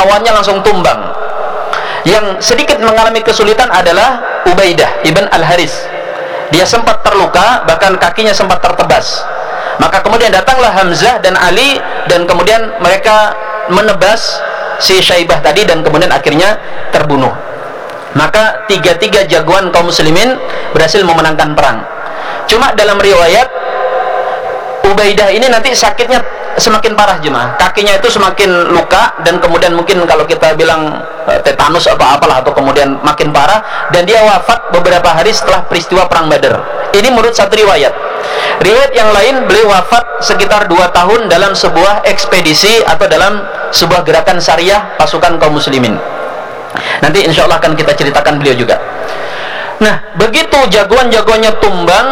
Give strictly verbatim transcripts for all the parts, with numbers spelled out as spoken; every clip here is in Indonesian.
lawannya langsung tumbang. Yang sedikit mengalami kesulitan adalah Ubaidah ibn Al-Haris. Dia sempat terluka, bahkan kakinya sempat tertebas. Maka kemudian datanglah Hamzah dan Ali, dan kemudian mereka menebas si Syaibah tadi, dan kemudian akhirnya terbunuh. Maka tiga-tiga jagoan kaum muslimin berhasil memenangkan perang. Cuma dalam riwayat, Ubaidah ini nanti sakitnya semakin parah jemaah, kakinya itu semakin luka, dan kemudian mungkin kalau kita bilang tetanus atau apalah, atau kemudian makin parah, dan dia wafat beberapa hari setelah peristiwa perang Badar. Ini menurut satu riwayat. Riwayat yang lain, beliau wafat sekitar dua tahun dalam sebuah ekspedisi atau dalam sebuah gerakan syariah pasukan kaum muslimin. Nanti insya Allah akan kita ceritakan beliau juga. Nah, begitu jagoan-jagoannya tumbang,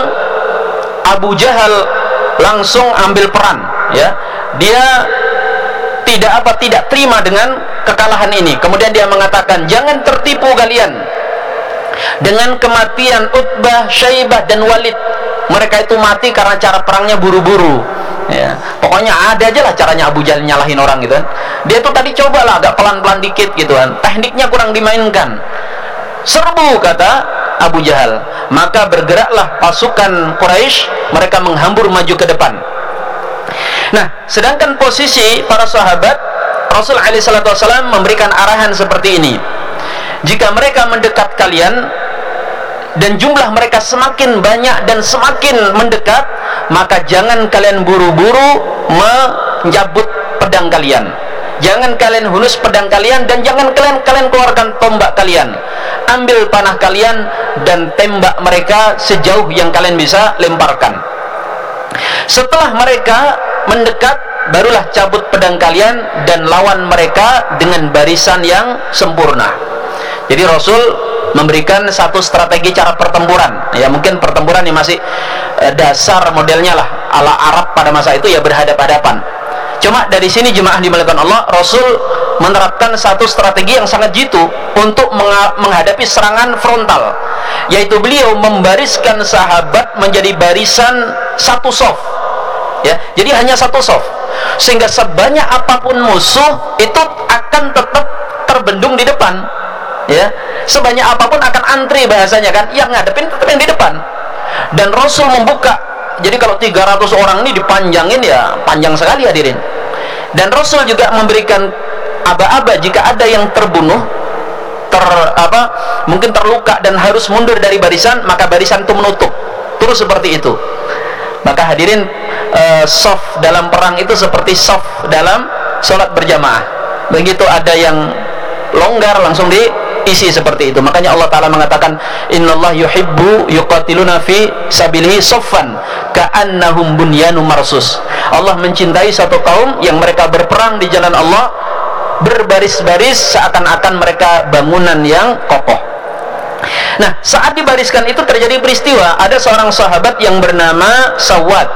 Abu Jahal langsung ambil peran, ya. Dia tidak apa tidak terima dengan kekalahan ini. Kemudian dia mengatakan, jangan tertipu kalian dengan kematian Utbah, Syaibah dan Walid. Mereka itu mati karena cara perangnya buru-buru, ya. Pokoknya ada aja lah caranya Abu Jahal nyalahin orang gitu kan. Dia tuh tadi cobalah agak pelan-pelan dikit gitu kan, tekniknya kurang dimainkan. Serbu, kata Abu Jahal. Maka bergeraklah pasukan Quraisy, mereka menghambur maju ke depan. Nah, sedangkan posisi para sahabat, Rasul alaihi salatu wasallam memberikan arahan seperti ini. Jika mereka mendekat kalian dan jumlah mereka semakin banyak dan semakin mendekat, maka jangan kalian buru-buru menjabut pedang kalian. Jangan kalian hunus pedang kalian, dan jangan kalian kalian keluarkan tombak kalian. Ambil panah kalian dan tembak mereka sejauh yang kalian bisa lemparkan. Setelah mereka mendekat, barulah cabut pedang kalian dan lawan mereka dengan barisan yang sempurna. Jadi Rasul memberikan satu strategi cara pertempuran. Ya, mungkin pertempuran yang masih eh, dasar modelnya lah ala Arab pada masa itu, ya berhadap-hadapan. Cuma dari sini jemaah dimuliakan Allah, Rasul menerapkan satu strategi yang sangat jitu untuk menghadapi serangan frontal, yaitu beliau membariskan sahabat menjadi barisan satu soft, ya. Jadi hanya satu soft, sehingga sebanyak apapun musuh itu akan tetap terbendung di depan, ya. Sebanyak apapun akan antri bahasanya kan, yang ngadepin tetap yang di depan. Dan Rasul membuka, jadi kalau tiga ratus orang ini dipanjangin, ya panjang sekali hadirin. Dan Rasul juga memberikan aba-aba jika ada yang terbunuh, ter apa mungkin terluka dan harus mundur dari barisan, maka barisan itu menutup terus seperti itu. Maka hadirin, uh, soft dalam perang itu seperti soft dalam sholat berjamaah. Begitu ada yang longgar langsung diisi seperti itu. Makanya Allah Ta'ala mengatakan, Innallah yuhibbu yuqatiluna fi sabilihi soffan ka'annahum bunyanum marsus. Allah mencintai satu kaum yang mereka berperang di jalan Allah berbaris-baris seakan-akan mereka bangunan yang kokoh. Nah, saat dibariskan itu terjadi peristiwa, ada seorang sahabat yang bernama Sawad.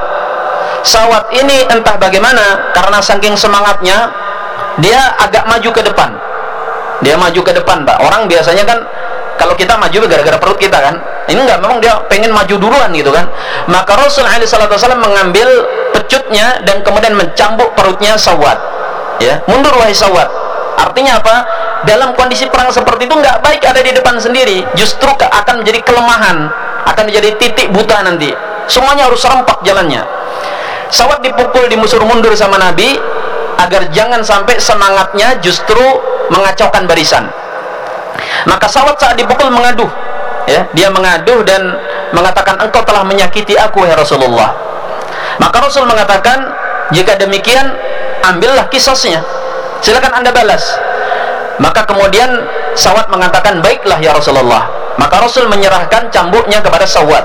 Sawad ini entah bagaimana, karena saking semangatnya dia agak maju ke depan. Dia maju ke depan, Pak. Orang biasanya kan kalau kita maju gara-gara perut kita kan. Ini enggak, memang dia pengen maju duluan gitu kan. Maka Rasul alaihi salatu wasallam mengambil pecutnya dan kemudian mencambuk perutnya Sawad. Ya, mundur wahai Sawad. Artinya apa? Dalam kondisi perang seperti itu nggak baik ada di depan sendiri. Justru akan menjadi kelemahan, akan menjadi titik buta nanti. Semuanya harus serempak jalannya. Sawad dipukul, dimusur mundur sama Nabi agar jangan sampai semangatnya justru mengacaukan barisan. Maka Sawad saat dipukul mengaduh, ya, dia mengaduh dan mengatakan, engkau telah menyakiti aku ya Rasulullah. Maka Rasul mengatakan, jika demikian ambillah kisosnya, silakan anda balas. Maka kemudian Sawad mengatakan, baiklah ya Rasulullah. Maka Rasul menyerahkan cambuknya kepada Sawad.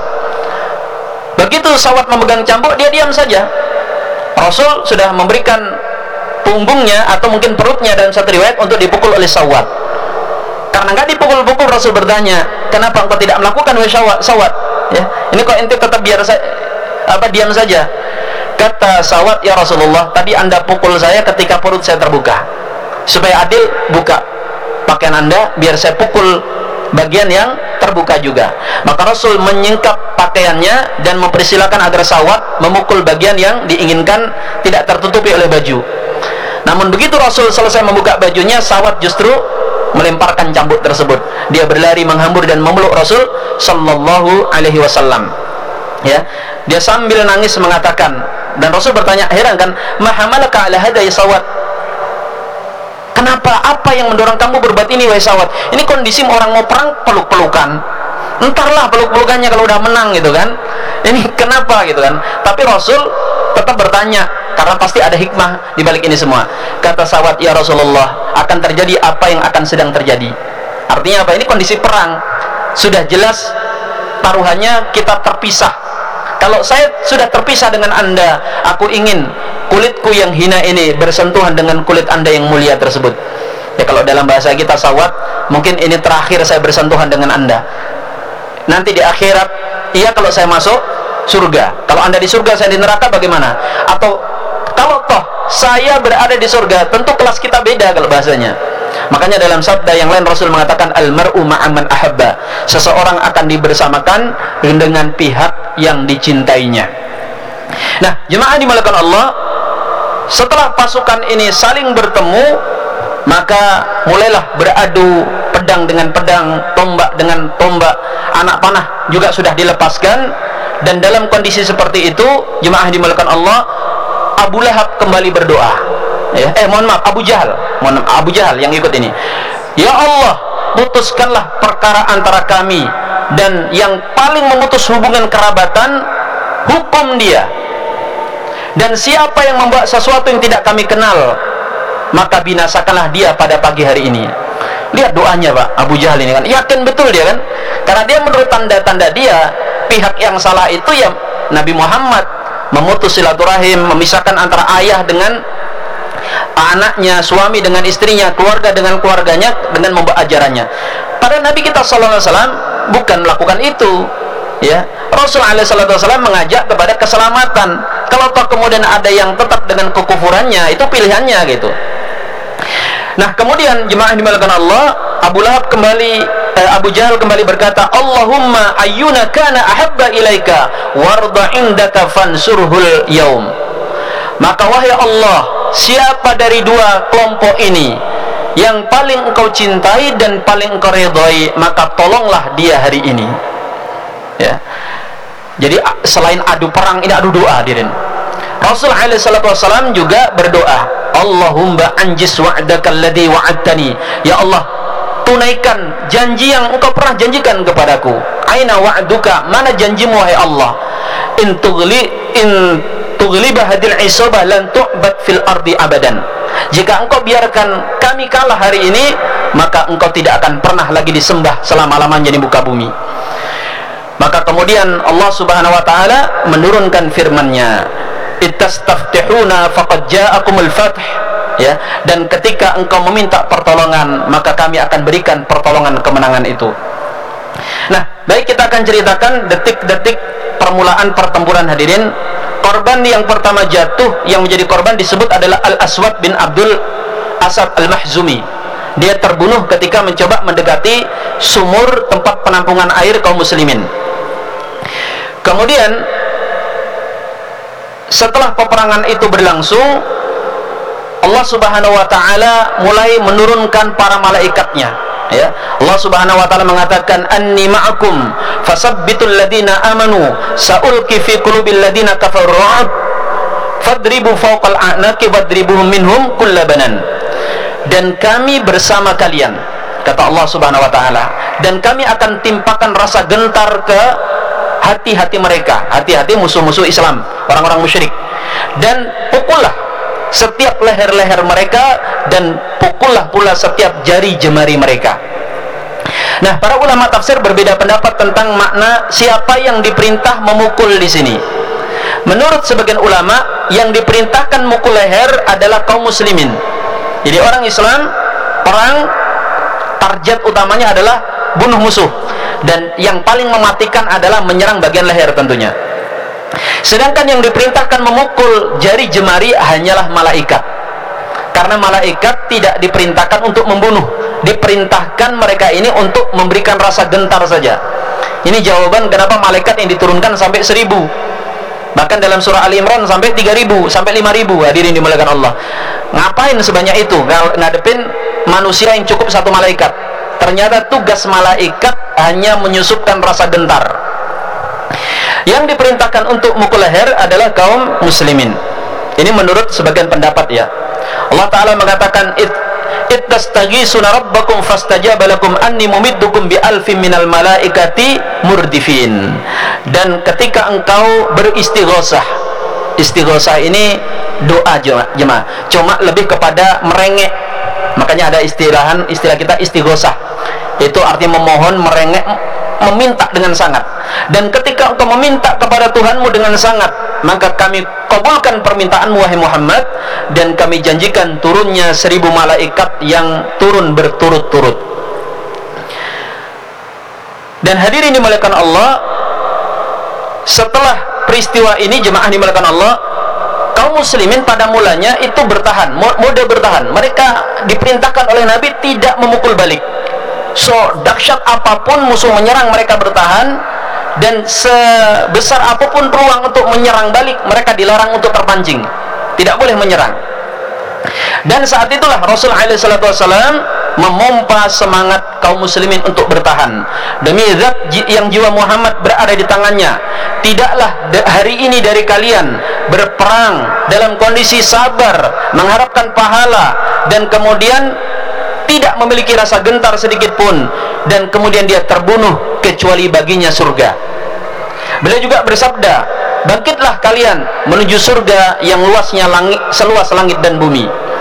Begitu Sawad memegang cambuk, dia diam saja. Rasul sudah memberikan punggungnya atau mungkin perutnya dalam satu riwayat untuk dipukul oleh Sawad. Karena nggak dipukul-pukul, Rasul bertanya, kenapa engkau tidak melakukan wahai Sawad? Ya, ini kok ente tetap biar saya apa diam saja? Kata Sawad, ya Rasulullah, tadi anda pukul saya ketika perut saya terbuka. Supaya adil, buka pakaian anda biar saya pukul bagian yang terbuka juga. Maka Rasul menyingkap pakaiannya dan mempersilahkan agar Sawad memukul bagian yang diinginkan tidak tertutupi oleh baju. Namun begitu Rasul selesai membuka bajunya, Sawat justru melemparkan cambuk tersebut. Dia berlari menghambur dan memeluk Rasul sallallahu alaihi wasallam. Ya, dia sambil nangis mengatakan, dan Rasul bertanya, heran kan, ma hamalaka ala hadha ya Sawat? Kenapa, apa yang mendorong kamu berbuat ini wahai Sawat? Ini kondisi orang mau perang, peluk-pelukan. Entarlah peluk-pelukannya kalau udah menang gitu kan. Ini kenapa gitu kan? Tapi Rasul tetap bertanya, karena pasti ada hikmah di balik ini semua. Kata Sawat, ya Rasulullah, akan terjadi apa yang akan sedang terjadi. Artinya apa? Ini kondisi perang. Sudah jelas taruhannya kita terpisah. Kalau saya sudah terpisah dengan Anda, aku ingin kulitku yang hina ini bersentuhan dengan kulit Anda yang mulia tersebut. Ya, kalau dalam bahasa kita Sawat, mungkin ini terakhir saya bersentuhan dengan Anda. Nanti di akhirat, iya kalau saya masuk surga. Kalau Anda di surga, saya di neraka, bagaimana? Atau kalau toh saya berada di surga, tentu kelas kita beda kalau bahasanya. Makanya dalam sabda yang lain Rasul mengatakan, al-mar'u ma'aman ahabba. Seseorang akan dibersamakan dengan pihak yang dicintainya. Nah, jemaah dimuliakan Allah, setelah pasukan ini saling bertemu, maka mulailah beradu pedang dengan pedang, tombak dengan tombak, anak panah juga sudah dilepaskan. Dan dalam kondisi seperti itu, jemaah dimuliakan Allah, Abu Lahab kembali berdoa. Ya, eh mohon maaf, Abu Jahal, mohon maaf, Abu Jahal yang ikut ini. Ya Allah, putuskanlah perkara antara kami, dan yang paling memutus hubungan kerabatan, hukum dia. Dan siapa yang membuat sesuatu yang tidak kami kenal, maka binasakanlah dia pada pagi hari ini. Lihat doanya Pak, Abu Jahal ini kan yakin betul dia kan, karena dia menurut tanda-tanda dia, pihak yang salah itu ya Nabi Muhammad, memutus silaturahim, memisahkan antara ayah dengan anaknya, suami dengan istrinya, keluarga dengan keluarganya, dengan membawa ajarannya. Pada Nabi kita sallallahu alaihi wasallam bukan melakukan itu. Ya, Rasul alaihi wasallam mengajak kepada keselamatan. Kalau toh kemudian ada yang tetap dengan kekufurannya, itu pilihannya gitu. Nah, kemudian jemaah dimuliakan Allah, Abu Lahab kembali eh, Abu Jahal kembali berkata, Allahumma ayyuna kana ahabba ilaika warda indaka fansurhul yaum. Maka wahai Allah, siapa dari dua kelompok ini yang paling engkau cintai dan paling engkau ridhai, maka tolonglah dia hari ini. Ya. Jadi selain adu perang, ini adu doa hadirin. Rasul alaihi salatu wasallam juga berdoa, Allahumma anjis wa'daka alladhi wa'adtani. Ya Allah, tunaikan janji yang engkau pernah janjikan kepadaku. Aina wa'duka, mana janjimu wahai Allah? In tughli in tughliba hadil isabah lan tu'bad fil ardi abadan. Jika engkau biarkan kami kalah hari ini, maka engkau tidak akan pernah lagi disembah selama-lamanya di muka bumi. Maka kemudian Allah Subhanahu wa taala menurunkan firman-Nya, ittastaftihuna faqad ja'akumul fath. Ya, dan ketika engkau meminta pertolongan, maka kami akan berikan pertolongan kemenangan itu. Nah, baik, kita akan ceritakan detik-detik permulaan pertempuran hadirin. Korban yang pertama jatuh, yang menjadi korban disebut adalah Al-Aswad bin Abdul Asad Al-Mahzumi. Dia terbunuh ketika mencoba mendekati sumur tempat penampungan air kaum muslimin. Kemudian setelah peperangan itu berlangsung, Allah Subhanahu wa taala mulai menurunkan para malaikatnya. Ya, Allah Subhanahu wa taala mengatakan, anni ma'akum fasabbitul ladina amanu sa'ulqi fi qulubil ladina kafaru fadribu fawqal a'naqi wadribuhum minhum kullabanan. Dan kami bersama kalian, kata Allah Subhanahu wa taala, dan kami akan timpakan rasa gentar ke hati-hati mereka, hati-hati musuh-musuh Islam, orang-orang musyrik, dan pukullah setiap leher-leher mereka, dan pukullah pula setiap jari jemari mereka. Nah, para ulama tafsir berbeda pendapat tentang makna siapa yang diperintah memukul di sini. Menurut sebagian ulama, yang diperintahkan mukul leher adalah kaum muslimin. Jadi orang Islam, perang target utamanya adalah bunuh musuh, dan yang paling mematikan adalah menyerang bagian leher tentunya. Sedangkan yang diperintahkan memukul jari jemari hanyalah malaikat, karena malaikat tidak diperintahkan untuk membunuh, diperintahkan mereka ini untuk memberikan rasa gentar saja. Ini jawaban kenapa malaikat yang diturunkan sampai seribu, bahkan dalam surah Ali Imran sampai tiga ribu, sampai lima ribu, hadirin dimuliakan Allah. ngapain sebanyak itu ngadepin manusia yang cukup satu malaikat? Ternyata tugas malaikat hanya menyusupkan rasa gentar. Yang diperintahkan untuk mukul leher adalah kaum muslimin. Ini menurut sebagian pendapat ya. Allah Ta'ala mengatakan ittastaghisuna rabbakum fastajaba lakum anni mumiddukum bi alfin minal malaikati murdifin. Dan ketika engkau beristighosah, istighosah ini doa jemaah, cuma lebih kepada merengek. Makanya ada istilahan istilah kita istighosah, itu artinya memohon, merengek, meminta dengan sangat. Dan ketika engkau meminta kepada Tuhanmu dengan sangat, maka kami kabulkan permintaanmu wahai Muhammad, dan kami janjikan turunnya seribu malaikat yang turun berturut-turut. Dan hadirin dimuliakan Allah, setelah peristiwa ini jemaah dimuliakan Allah, kaum muslimin pada mulanya itu bertahan, mode bertahan. Mereka diperintahkan oleh Nabi tidak memukul balik. So dahsyat apapun musuh menyerang, mereka bertahan, dan sebesar apapun ruang untuk menyerang balik, mereka dilarang untuk terpancing, tidak boleh menyerang. Dan saat itulah Rasul alaihi salatu wasallam memompa semangat kaum muslimin untuk bertahan. Demi zat yang jiwa Muhammad berada di tangannya, tidaklah hari ini dari kalian berperang dalam kondisi sabar, mengharapkan pahala, dan kemudian tidak memiliki rasa gentar sedikit pun, dan kemudian dia terbunuh kecuali baginya surga. Beliau juga bersabda, bangkitlah kalian menuju surga yang luasnya langit, seluas langit dan bumi.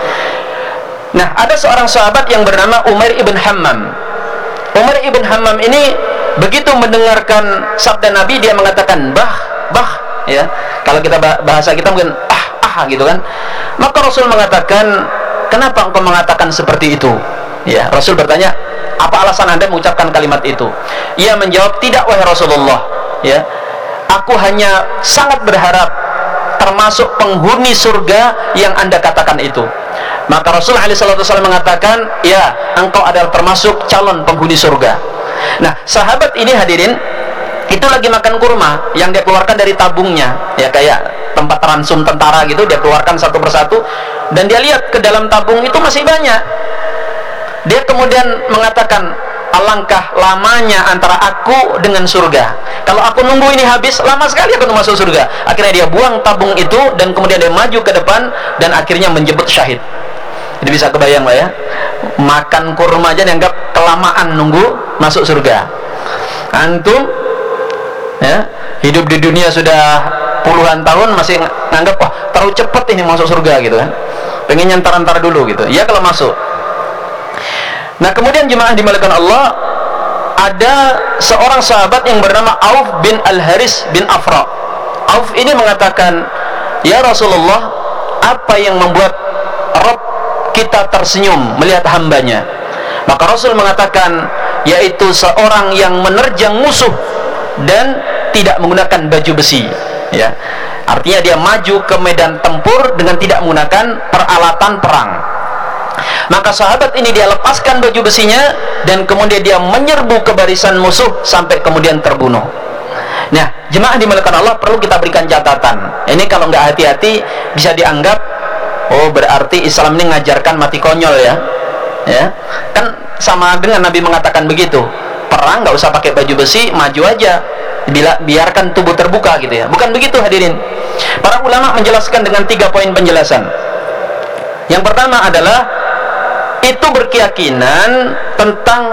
Nah, ada seorang sahabat yang bernama Umair ibn Hammam. Umair ibn Hammam ini begitu mendengarkan sabda Nabi, dia mengatakan bah, bah, ya. Kalau kita bahasa kita mungkin ah, ah gitu kan. Maka Rasul mengatakan, kenapa engkau mengatakan seperti itu? Ya, Rasul bertanya, apa alasan Anda mengucapkan kalimat itu? Ia menjawab, tidak wahai Rasulullah, ya, aku hanya sangat berharap termasuk penghuni surga yang Anda katakan itu. Maka Rasul alaihi salatu wasallam mengatakan, ya, engkau adalah termasuk calon penghuni surga. Nah, sahabat ini hadirin, itu lagi makan kurma yang dia keluarkan dari tabungnya, ya, kayak tempat ransum tentara gitu, dia keluarkan satu persatu, dan dia lihat ke dalam tabung itu masih banyak. Dia kemudian mengatakan, alangkah lamanya antara aku dengan surga. Kalau aku nunggu ini habis, lama sekali aku masuk surga. Akhirnya dia buang tabung itu, dan kemudian dia maju ke depan, dan akhirnya menjemput syahid. Jadi bisa kebayang lah ya, makan kurma aja dianggap kelamaan nunggu masuk surga. Antum ya, hidup di dunia sudah puluhan tahun masih nganggap, wah terlalu cepat ini masuk surga gitu kan, pengen nyantar-nyantar dulu gitu ya kalau masuk. Nah, kemudian jemaah dimuliakan Allah, ada seorang sahabat yang bernama Auf bin Al-Haris bin Afra. Auf ini mengatakan, ya Rasulullah, apa yang membuat Rabb kita tersenyum melihat hambanya? Maka Rasul mengatakan, yaitu seorang yang menerjang musuh dan tidak menggunakan baju besi, ya. Artinya dia maju ke medan tempur dengan tidak menggunakan peralatan perang. Maka sahabat ini dia lepaskan baju besinya, dan kemudian dia menyerbu ke barisan musuh sampai kemudian terbunuh. Nah, jemaah dimuliakan Allah, perlu kita berikan catatan. Ini kalau nggak hati-hati bisa dianggap, oh berarti Islam ini ngajarkan mati konyol ya, ya kan sama dengan Nabi mengatakan begitu, perang nggak usah pakai baju besi, maju aja, bila biarkan tubuh terbuka gitu ya. Bukan begitu hadirin. Para ulama menjelaskan dengan tiga poin penjelasan. Yang pertama adalah itu berkeyakinan tentang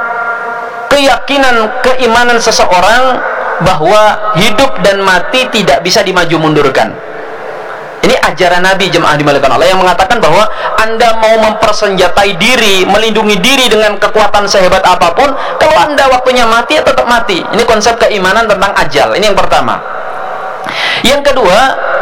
keyakinan keimanan seseorang bahwa hidup dan mati tidak bisa dimaju mundurkan. Ini ajaran Nabi jemaah dimuliakan Allah, yang mengatakan bahwa Anda mau mempersenjatai diri, melindungi diri dengan kekuatan sehebat apapun, kalau Anda waktunya mati ya tetap mati. Ini konsep keimanan tentang ajal. Ini yang pertama. Yang kedua,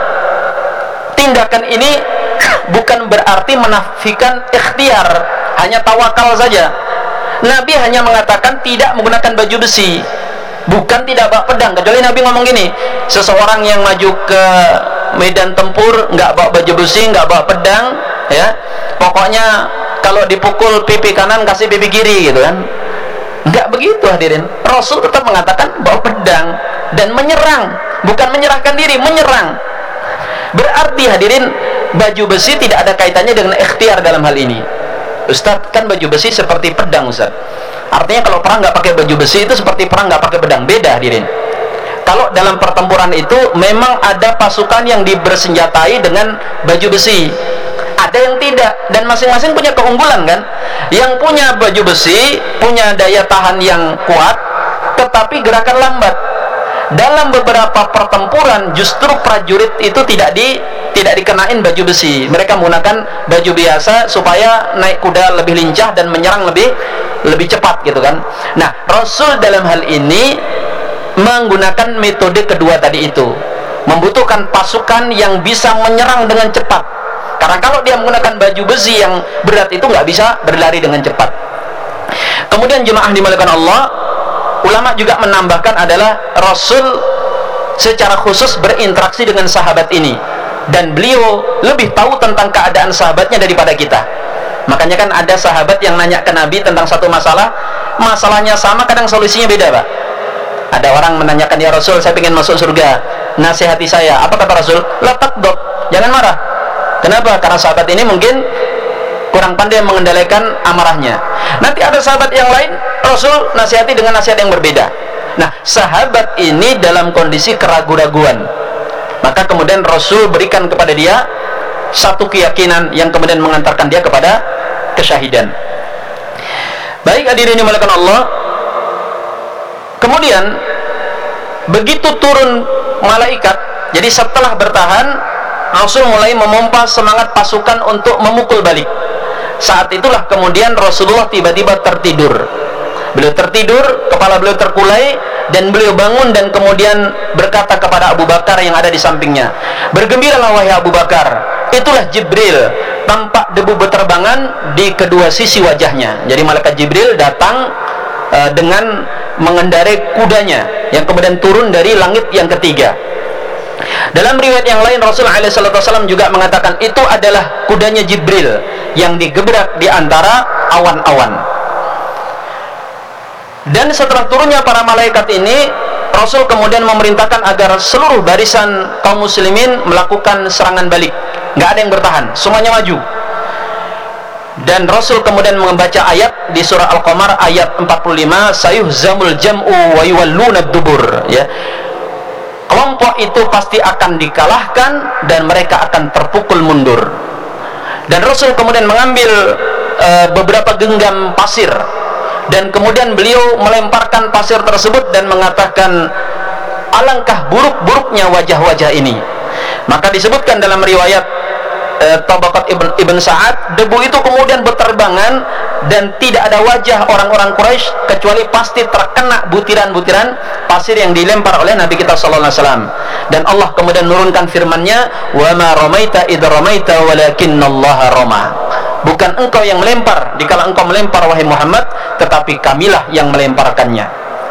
tindakan ini bukan berarti menafikan ikhtiar, hanya tawakal saja. Nabi hanya mengatakan tidak menggunakan baju besi, bukan tidak bawa pedang. Kecuali Nabi ngomong gini, seseorang yang maju ke medan tempur nggak bawa baju besi, nggak bawa pedang, ya pokoknya kalau dipukul pipi kanan kasih pipi kiri gitu kan. Nggak begitu hadirin. Rasul tetap mengatakan bawa pedang dan menyerang, bukan menyerahkan diri, menyerang. Berarti hadirin, baju besi tidak ada kaitannya dengan ikhtiar dalam hal ini. Ustaz, kan baju besi seperti pedang, Ustaz. Artinya kalau perang nggak pakai baju besi itu seperti perang nggak pakai pedang. Beda, hadirin. Kalau dalam pertempuran itu memang ada pasukan yang dibersenjatai dengan baju besi, ada yang tidak, dan masing-masing punya keunggulan kan. Yang punya baju besi punya daya tahan yang kuat, tetapi gerakan lambat. Dalam beberapa pertempuran justru prajurit itu tidak di tidak dikenain baju besi. Mereka menggunakan baju biasa supaya naik kuda lebih lincah dan menyerang lebih lebih cepat gitu kan. Nah, Rasul dalam hal ini menggunakan metode kedua tadi itu, membutuhkan pasukan yang bisa menyerang dengan cepat. Karena kalau dia menggunakan baju besi yang berat itu nggak bisa berlari dengan cepat. Kemudian jemaah dimuliakan Allah, ulama juga menambahkan adalah Rasul secara khusus berinteraksi dengan sahabat ini, dan beliau lebih tahu tentang keadaan sahabatnya daripada kita. Makanya kan ada sahabat yang nanya ke Nabi tentang satu masalah, masalahnya sama, kadang solusinya beda, Pak. Ada orang menanyakan, ya Rasul, saya ingin masuk surga, nasihati saya. Apa kata Rasul? La taqdab, jangan marah. Kenapa? Karena sahabat ini mungkin kurang pandai mengendalikan amarahnya. Nanti ada sahabat yang lain, Rasul nasihati dengan nasihat yang berbeda. Nah, sahabat ini dalam kondisi keraguan-raguan, maka kemudian Rasul berikan kepada dia satu keyakinan yang kemudian mengantarkan dia kepada kesyahidan. Baik, hadirin yang dimuliakan Allah. Kemudian begitu turun malaikat, jadi setelah bertahan, Rasul mulai memompa semangat pasukan untuk memukul balik. Saat itulah kemudian Rasulullah tiba-tiba tertidur. Beliau tertidur, kepala beliau terkulai, dan beliau bangun dan kemudian berkata kepada Abu Bakar yang ada di sampingnya, bergembiralah wahai Abu Bakar, itulah Jibril, tampak debu beterbangan di kedua sisi wajahnya. Jadi malaikat Jibril datang uh, dengan mengendarai kudanya yang kemudian turun dari langit yang ketiga. Dalam riwayat yang lain, Rasulullah shallallahu alaihi wasallam juga mengatakan itu adalah kudanya Jibril yang digebrak di antara awan-awan. Dan setelah turunnya para malaikat ini, Rasul kemudian memerintahkan agar seluruh barisan kaum muslimin melakukan serangan balik. Nggak ada yang bertahan, semuanya maju. Dan Rasul kemudian membaca ayat di surah Al-Qamar ayat empat puluh lima, sayuhzamul jam'u wa yuwalluna dubur, ya. Kelompok itu pasti akan dikalahkan dan mereka akan terpukul mundur. Dan Rasul kemudian mengambil uh, beberapa genggam pasir, dan kemudian beliau melemparkan pasir tersebut dan mengatakan, alangkah buruk-buruknya wajah-wajah ini. Maka disebutkan dalam riwayat uh, Tabaqat Ibn, Ibn Sa'ad, debu itu kemudian berterbangan dan tidak ada wajah orang-orang Quraisy kecuali pasti terkena butiran-butiran pasir yang dilempar oleh Nabi kita sallallahu alaihi wasallam. Dan Allah kemudian menurunkan firman-Nya, wa ma ramaita id ramaita walakinnallaha rama. Bukan engkau yang melempar dikala engkau melempar wahai Muhammad, tetapi kamilah yang melemparkannya.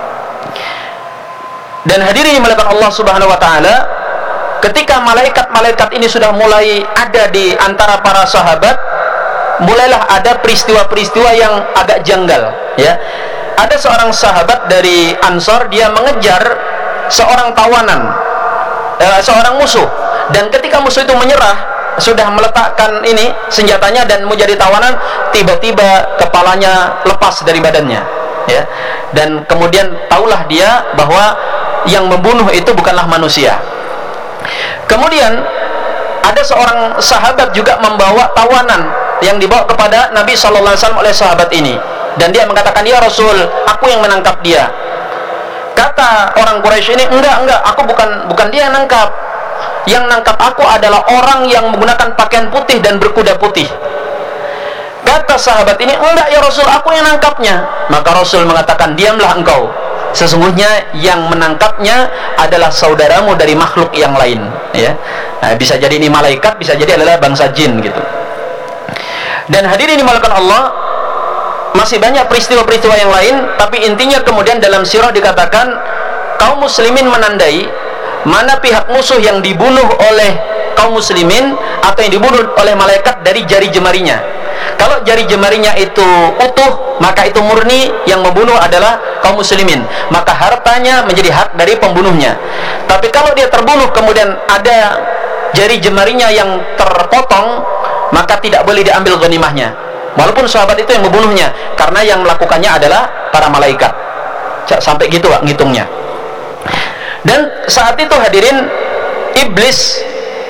Dan hadirin dimuliakan Allah Subhanahu wa taala, ketika malaikat-malaikat ini sudah mulai ada di antara para sahabat, mulailah ada peristiwa-peristiwa yang agak janggal, ya. Ada seorang sahabat dari Ansor, dia mengejar seorang tawanan, eh, seorang musuh, dan ketika musuh itu menyerah, sudah meletakkan ini senjatanya dan mau jadi tawanan, tiba-tiba kepalanya lepas dari badannya, ya. Dan kemudian tahulah dia bahwa yang membunuh itu bukanlah manusia. Kemudian ada seorang sahabat juga membawa tawanan yang dibawa kepada Nabi shallallahu alaihi wasallam oleh sahabat ini, dan dia mengatakan, ya Rasul, aku yang menangkap dia. Kata orang Quraisy ini, enggak, enggak, aku bukan bukan dia yang nangkap. Yang nangkap aku adalah orang yang menggunakan pakaian putih dan berkuda putih. Kata sahabat ini, enggak ya Rasul, aku yang nangkapnya. Maka Rasul mengatakan, diamlah engkau, sesungguhnya yang menangkapnya adalah saudaramu dari makhluk yang lain, ya. Nah, bisa jadi ini malaikat, bisa jadi adalah bangsa jin gitu. Dan hadirin dimuliakan Allah, masih banyak peristiwa-peristiwa yang lain, tapi intinya kemudian dalam sirah dikatakan kaum muslimin menandai mana pihak musuh yang dibunuh oleh kaum muslimin atau yang dibunuh oleh malaikat dari jari jemarinya. Kalau jari jemarinya itu utuh, maka itu murni yang membunuh adalah kaum muslimin, maka hartanya menjadi hak dari pembunuhnya. Tapi kalau dia terbunuh kemudian ada jari jemarinya yang terpotong, maka tidak boleh diambil ghanimahnya, walaupun sahabat itu yang membunuhnya, karena yang melakukannya adalah para malaikat. Sampai gitu Pak ngitungnya. Dan saat itu hadirin, iblis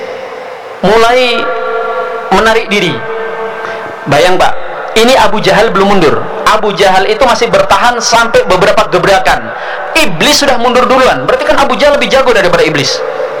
mulai menarik diri. Bayang Pak, ini Abu Jahal belum mundur. Abu Jahal itu masih bertahan sampai beberapa gebrakan. Iblis sudah mundur duluan. Berarti kan Abu Jahal lebih jago daripada iblis.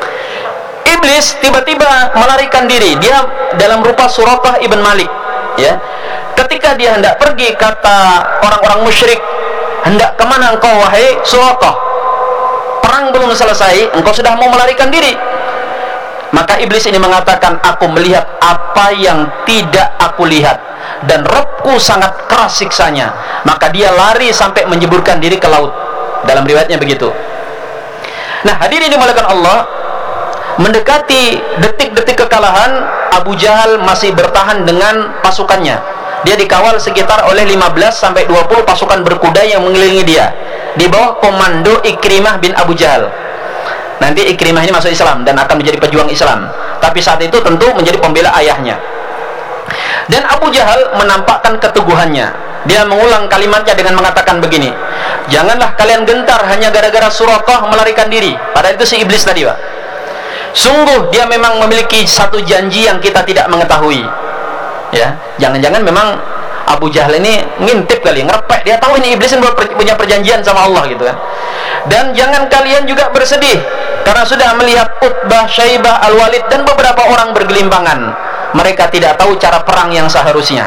Iblis tiba-tiba melarikan diri. Dia dalam rupa Suraqah ibn Malik, ya. Ketika dia hendak pergi, kata orang-orang musyrik, hendak kemana engkau wahai Suraqah? Perang belum selesai, engkau sudah mau melarikan diri. Maka iblis ini mengatakan, aku melihat apa yang tidak aku lihat, dan Rabbku sangat keras siksanya. Maka dia lari sampai menjeburkan diri ke laut. Dalam riwayatnya begitu. Nah hadirin dimuliakan Allah, mendekati detik-detik kekalahan, Abu Jahal masih bertahan dengan pasukannya. Dia dikawal sekitar oleh lima belas sampai dua puluh pasukan berkuda yang mengelilingi dia, di bawah komando Ikrimah bin Abu Jahal. Nanti Ikrimah ini masuk Islam dan akan menjadi pejuang Islam, tapi saat itu tentu menjadi pembela ayahnya. Dan Abu Jahal menampakkan keteguhannya. Dia mengulang kalimatnya dengan mengatakan begini, janganlah kalian gentar hanya gara-gara Suraqah melarikan diri. Padahal itu si iblis tadi Pak. Sungguh dia memang memiliki satu janji yang kita tidak mengetahui. Ya, jangan-jangan memang Abu Jahal ini ngintip kali, ngerepek. Dia tahu ini iblis yang punya perjanjian sama Allah gitu kan. Dan jangan kalian juga bersedih karena sudah melihat Utbah, Syaibah, Al-Walid dan beberapa orang bergelimpangan. Mereka tidak tahu cara perang yang seharusnya.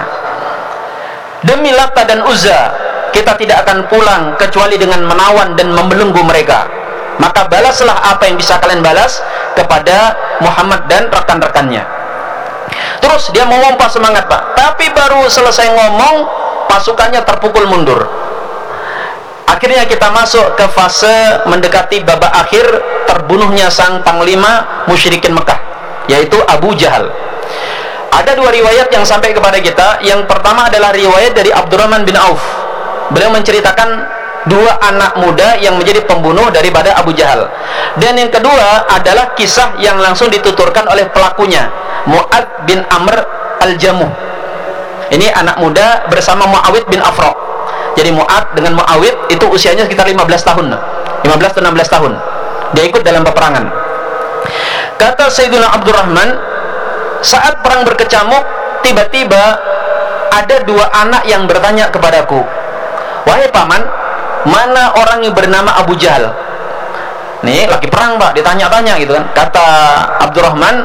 Demi Lata dan Uzza, kita tidak akan pulang kecuali dengan menawan dan membelenggu mereka. Maka balaslah apa yang bisa kalian balas kepada Muhammad dan rekan-rekannya. Terus dia memompa semangat Pak, tapi baru selesai ngomong, pasukannya terpukul mundur. Akhirnya kita masuk ke fase mendekati babak akhir terbunuhnya sang panglima musyrikin Mekah, yaitu Abu Jahal. Ada dua riwayat yang sampai kepada kita. Yang pertama adalah riwayat dari Abdurrahman bin Auf. Beliau menceritakan dua anak muda yang menjadi pembunuh daripada Abu Jahal. Dan yang kedua adalah kisah yang langsung dituturkan oleh pelakunya, Mu'ad bin Amr al-Jamuh. Ini anak muda bersama Muawid bin Afra. Jadi Mu'ad dengan Muawid itu usianya sekitar lima belas tahun, lima belas atau enam belas tahun. Dia ikut dalam peperangan. Kata Sayyidina Abdurrahman, saat perang berkecamuk, tiba-tiba ada dua anak yang bertanya kepadaku, wahai paman, mana orang yang bernama Abu Jahal? Nih lagi perang Pak, ditanya-tanya gitu kan. Kata Abdurrahman,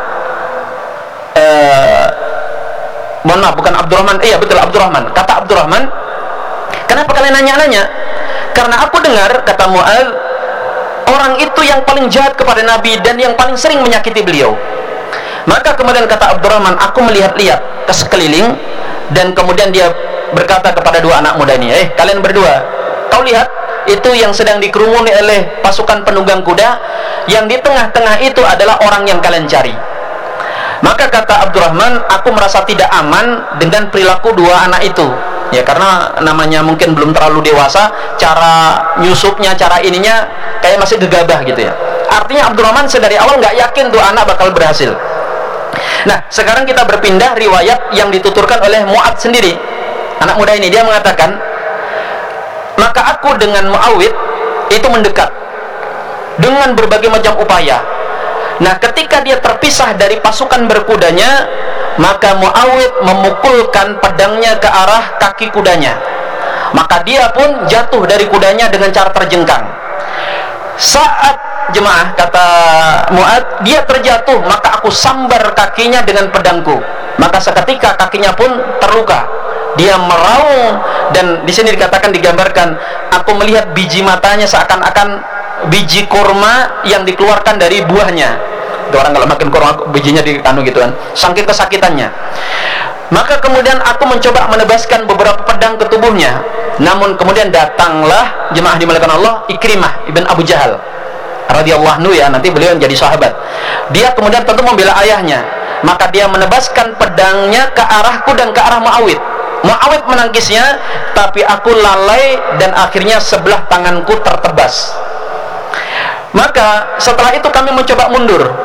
eh, mohon maaf, bukan Abdurrahman, iya betul Abdurrahman. Kata Abdurrahman, kenapa kalian nanya-nanya? Karena aku dengar, kata Mu'ad, orang itu yang paling jahat kepada Nabi dan yang paling sering menyakiti beliau. Maka kemudian kata Abdurrahman, aku melihat-lihat ke sekeliling, dan kemudian dia berkata kepada dua anak muda ini, eh kalian berdua, kau lihat itu yang sedang dikerumuni oleh pasukan penunggang kuda, yang di tengah-tengah itu adalah orang yang kalian cari. Maka kata Abdurrahman, aku merasa tidak aman dengan perilaku dua anak itu, ya karena namanya mungkin belum terlalu dewasa, cara nyusupnya, cara ininya kayak masih gegabah gitu ya. Artinya Abdurrahman sedari awal nggak yakin tuh anak bakal berhasil. Nah sekarang kita berpindah riwayat yang dituturkan oleh Mu'ad sendiri, anak muda ini. Dia mengatakan, maka aku dengan Muawid itu mendekat dengan berbagai macam upaya. Nah ketika dia terpisah dari pasukan berkudanya, maka Muawid memukulkan pedangnya ke arah kaki kudanya. Maka dia pun jatuh dari kudanya dengan cara terjengkang. Saat jemaah, kata Mu'ad, dia terjatuh, maka aku sambar kakinya dengan pedangku. Maka seketika kakinya pun terluka. Dia meraung, dan di sini dikatakan, digambarkan, aku melihat biji matanya seakan-akan biji kurma yang dikeluarkan dari buahnya. Itu orang kalau makan kurma bijinya di anu gitu kan, saking kesakitannya. Maka kemudian aku mencoba menebaskan beberapa pedang ke tubuhnya, namun kemudian datanglah, jemaah dimuliakan Allah, Ikrimah ibn Abu Jahal radhiyallahu anhu, ya nanti beliau menjadi sahabat. Dia kemudian tentu membela ayahnya, maka dia menebaskan pedangnya ke arahku dan ke arah Muawid. Muawid menangkisnya, tapi aku lalai dan akhirnya sebelah tanganku tertebas. Maka setelah itu kami mencoba mundur,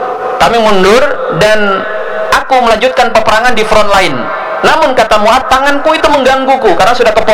kami mundur dan aku melanjutkan peperangan di front line. Namun kata Mu'ad, tanganku itu menggangguku karena sudah kepotong